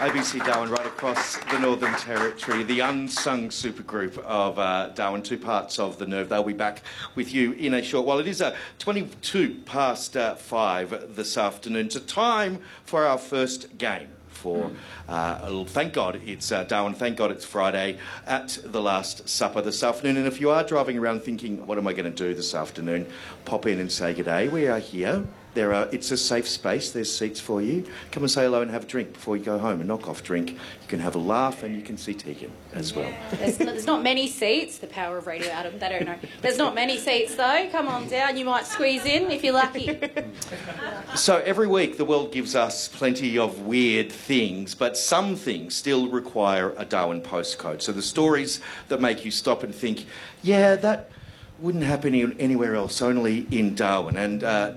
ABC Darwin right across the Northern Territory, the unsung supergroup of Darwin, two parts of the Nerve. They'll be back with you in a short while. It is 22 past 5 this afternoon. It's a time for our first game. Thank God it's Darwin, thank God it's Friday at the Last Supper this afternoon. And if you are driving around thinking, what am I going to do this afternoon, pop in and say good day. We are here. It's a safe space. There's seats for you. Come and say hello and have a drink before you go home. A knock-off drink. You can have a laugh and you can see Tegan as well. There's not many seats. The power of radio, Adam. They don't know. There's not many seats though. Come on down. You might squeeze in if you're lucky. So every week the world gives us plenty of weird things, but some things still require a Darwin postcode. So the stories that make you stop and think, yeah, that wouldn't happen anywhere else, only in Darwin. And